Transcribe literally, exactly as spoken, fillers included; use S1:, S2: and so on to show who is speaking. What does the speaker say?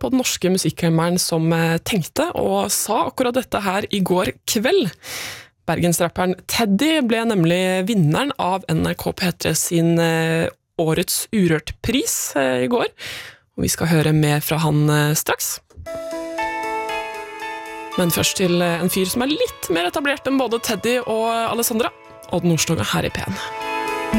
S1: på den norske musikkhemmeren som tenkte og sa akkurat dette her i går kveld. Bergensrapperen Teddy ble nemlig vinneren av N R K P tre sin Årets Urørt-pris i går, og vi skal høre mer fra han straks. Men først til en fyr som er litt mer etablert enn både Teddy og Alessandra, Odd Nordstoga her i P en.